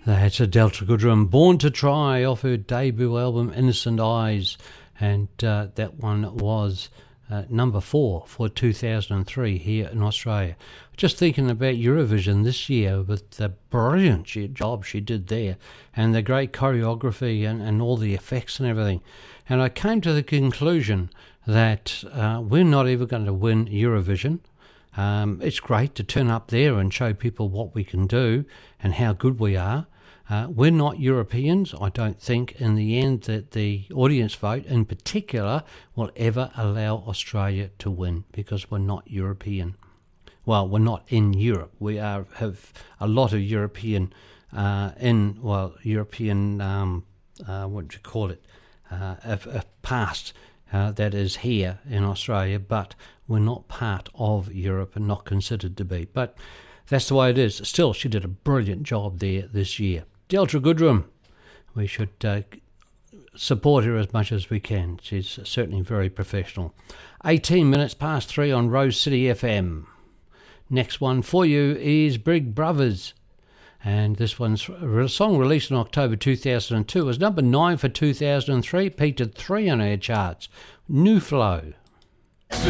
That's a Delta Goodrem, Born to Try, off her debut album Innocent Eyes, and that one was number 4 for 2003 here in Australia. Just thinking about Eurovision this year with the brilliant job she did there and the great choreography and all the effects and everything. And I came to the conclusion that we're not even going to win Eurovision. It's great to turn up there and show people what we can do and how good we are. We're not Europeans. I don't think in the end that the audience vote in particular will ever allow Australia to win because we're not European. Well, we're not in Europe. We have a lot of European European, what do you call it, a past that is here in Australia, but we're not part of Europe and not considered to be. But that's the way it is. Still, she did a brilliant job there this year. Delta Goodrem, we should support her as much as we can. She's certainly very professional. 18 minutes past 3 on Rose City FM. Next one for you is Big Brothers. And this one's a song released in October 2002. It was number 9 for 2003, peaked at 3 on our charts. New Flow.